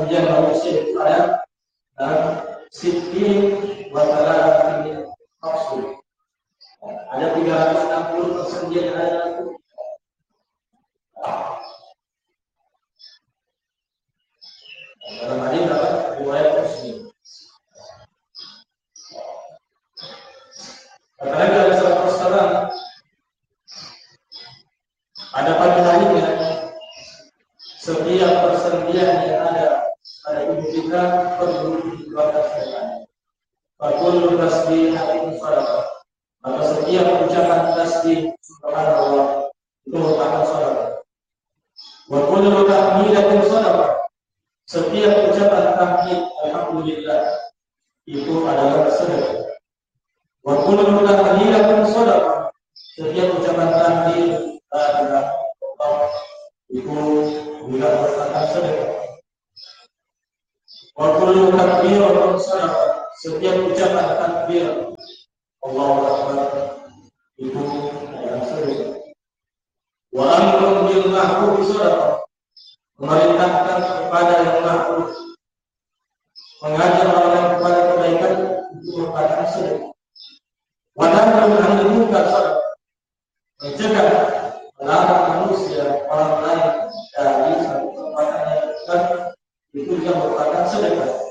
persendian manusia itu ada sittin wa talatin maqsud. Ada 360 persendian yang ada dalam Quran. Dalam hadis apa? Riwayat Muslim. Kata Nabi SAW, ada pada hadisnya setiap persendian yang ada pada tubuh kita perlu dikeluarkan setan. Fakul tasbihatin sadaqah. Maka setiap ucapan tasbih subhanallah itu merupakan sedekah. Wa kullu tahmidatin sadaqah. Setiap ucapan tahmid alhamdulillah itu adalah sedekah. Wa kullu tahmidatin sadaqah. Setiap ucapan tahmid adalah itu juga merupakan sedekah. Wa kullu takbiratin sadaqah. Setiap ucapan takbir Allahu Akbar itu adalah sedekah. Wa amrun bil ma'ruf sadaqah. Memerintahkan kepada yang ma'ruf, mengajak orang kepada kebaikan itu merupakan sedekah. Wa nahyun 'anil munkar sadaqah. Mencegah melarang manusia orang lain dari satu perbuatan yang itu juga merupakan sedekah.